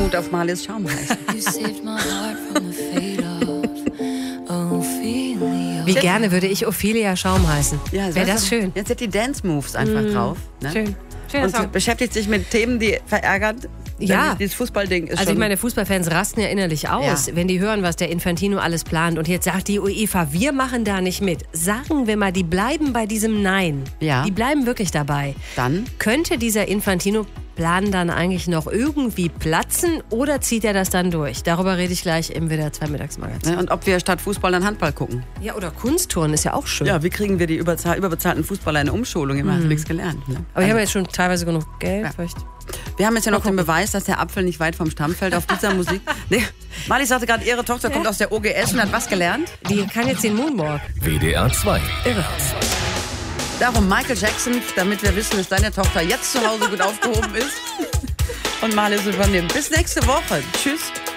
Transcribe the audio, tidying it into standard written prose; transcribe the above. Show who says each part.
Speaker 1: gut auf Marlies Schaumheißen.
Speaker 2: Wie gerne würde ich Ophelia Schaum heißen.
Speaker 1: Ja,
Speaker 2: wäre das schön.
Speaker 1: Jetzt hat die Dance Moves einfach drauf. Ne?
Speaker 2: Schön.
Speaker 1: Und beschäftigt sich mit Themen, die verärgern.
Speaker 2: Ja.
Speaker 1: Dieses Fußballding ist
Speaker 2: also
Speaker 1: schon...
Speaker 2: ich meine, Fußballfans rasten ja innerlich aus, wenn die hören, was der Infantino alles plant. Und jetzt sagt die UEFA, wir machen da nicht mit. Sagen wir mal, die bleiben bei diesem Nein.
Speaker 1: Ja.
Speaker 2: Die bleiben wirklich dabei.
Speaker 1: Dann?
Speaker 2: Könnte dieser Infantino-Plan dann eigentlich noch irgendwie platzen oder zieht er das dann durch? Darüber rede ich gleich im WDR 2 Mittagsmagazin.
Speaker 1: Und ob wir statt Fußball dann Handball gucken.
Speaker 2: Ja, oder Kunstturnen ist ja auch schön.
Speaker 1: Ja, wie kriegen wir die überbezahlten Fußballer eine Umschulung? Ich habe nichts gelernt. Ne?
Speaker 2: Aber ich habe jetzt schon teilweise genug Geld.
Speaker 1: Ja.
Speaker 2: Vielleicht.
Speaker 1: Wir haben jetzt ja noch den Beweis, dass der Apfel nicht weit vom Stamm fällt auf dieser Musik. Nee. Marlies sagte gerade, ihre Tochter kommt aus der OGS und hat was gelernt?
Speaker 2: Die kann jetzt den Moonwalk.
Speaker 3: WDR 2.
Speaker 2: Irre.
Speaker 1: Darum Michael Jackson, damit wir wissen, dass deine Tochter jetzt zu Hause gut aufgehoben ist. Und Marlies übernehmen. Bis nächste Woche. Tschüss.